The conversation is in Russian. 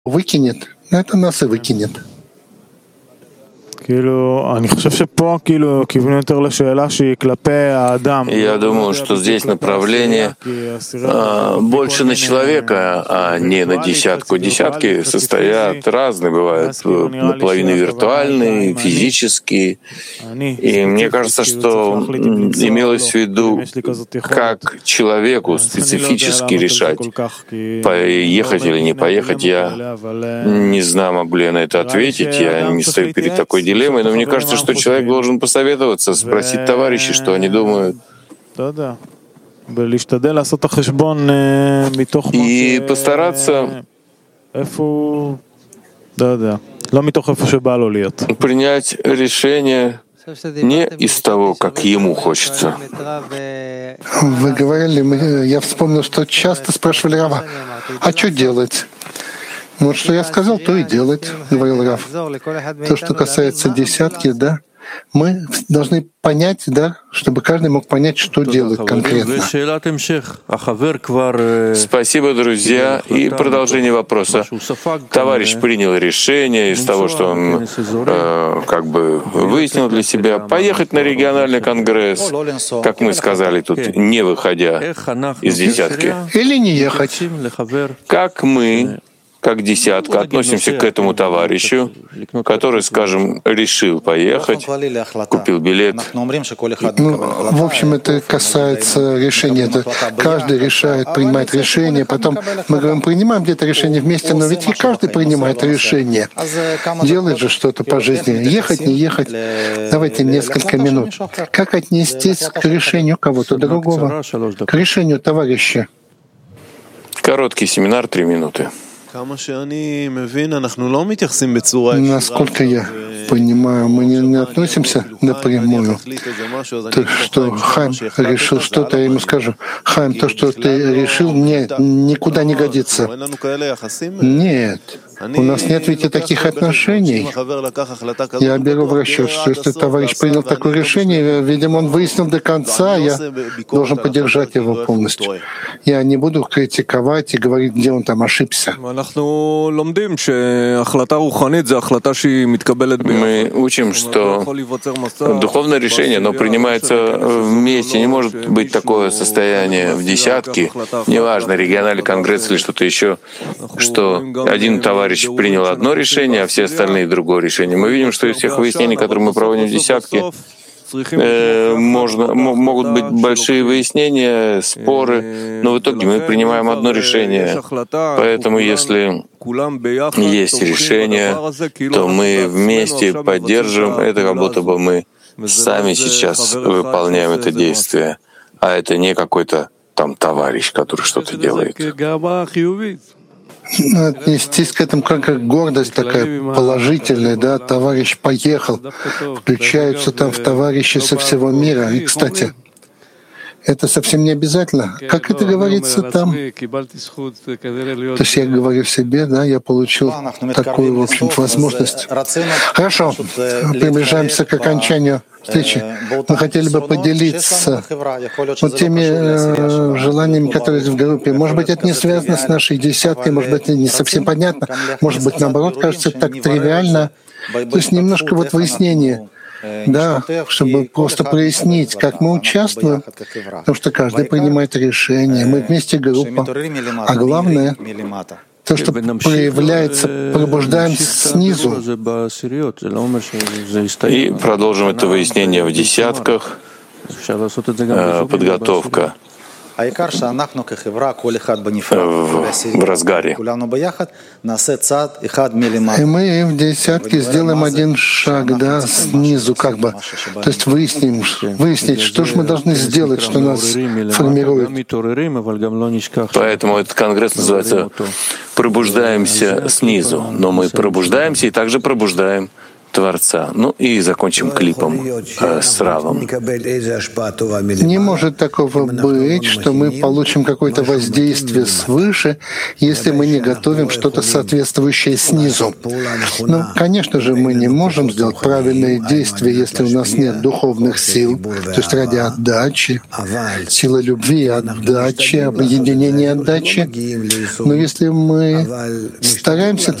выкинет, это нас и выкинет. Я думаю, что здесь направление больше на человека, а не на десятку. Десятки состоят разные, бывают наполовину виртуальные, физические. И мне кажется, что имелось в виду, как человеку специфически решать, поехать или не поехать. Я не знаю, могу ли я на это ответить, я не стою перед такой дилеммой, но мне кажется, что человек должен посоветоваться, спросить товарищей, что они думают. И постараться принять решение не из того, как ему хочется. Вы говорили, я вспомнил, что часто спрашивали Рава, а что делать? Вот что я сказал, то и делать, говорил Рав. То, что касается десятки, да, мы должны понять, да, чтобы каждый мог понять, что делать конкретно. Спасибо, друзья. И продолжение вопроса. Товарищ принял решение из того, что он как бы выяснил для себя, поехать на региональный конгресс, как мы сказали тут, не выходя из десятки. Или не ехать. Как мы, как десятка, относимся к этому товарищу, который, скажем, решил поехать, купил билет. В общем, это касается решения. Это каждый решает, принимает решение. Потом мы говорим, принимаем где-то решение вместе, но ведь и каждый принимает решение. Делает же что-то по жизни. Ехать, не ехать. Давайте несколько минут. Как отнестись к решению кого-то другого? К решению товарища. Короткий семинар, 3 минуты. Насколько я понимаю, мы не относимся напрямую. То, что Хайм решил что-то, я ему скажу, Хайм, то, что ты решил, никуда не годится. Нет. У нас нет ведь и таких отношений. Я беру в расчет, что если товарищ принял такое решение, видимо, он выяснил до конца, я должен поддержать его полностью. Я не буду критиковать и говорить, где он там ошибся. Мы учим, что духовное решение, оно принимается вместе. Не может быть такое состояние в десятке, неважно, региональный конгресс или что-то еще, что один товарищ принял одно решение, а все остальные другое решение. Мы видим, что из всех выяснений, которые мы проводим в десятке, могут быть большие выяснения, споры, но в итоге мы принимаем одно решение. Поэтому если есть решение, то мы вместе поддерживаем это, как будто бы мы сами сейчас выполняем это действие, а это не какой-то там товарищ, который что-то делает. Отнестись к этому как гордость такая положительная, да, товарищ поехал, включаются там в товарищи со всего мира. И, кстати, это совсем не обязательно. Как это говорится там? То есть я говорю себе, да, я получил такую, в общем, возможность. Хорошо, приближаемся к окончанию встречи. Мы хотели бы поделиться вот теми желаниями, которые есть в группе. Может быть, это не связано с нашей десяткой, может быть, это не совсем понятно, может быть, наоборот, кажется так тривиально. То есть немножко вот выяснение. Да, чтобы просто прояснить, как мы участвуем, потому что каждый принимает решение, мы вместе группа. А главное, то, что проявляется, пробуждаем снизу. И продолжим это выяснение в десятках. Подготовка в разгаре. И мы в десятке сделаем один шаг, да, снизу как бы. То есть выяснить, что же мы должны сделать, что нас формирует. Поэтому этот конгресс называется «Пробуждаемся снизу». Но мы пробуждаемся и также пробуждаем Творца. Ну и закончим клипом с Равом. Не может такого быть, что мы получим какое-то воздействие свыше, если мы не готовим что-то соответствующее снизу. Ну, конечно же, мы не можем сделать правильные действия, если у нас нет духовных сил, то есть ради отдачи, силы любви, отдачи, объединения отдачи. Но если мы стараемся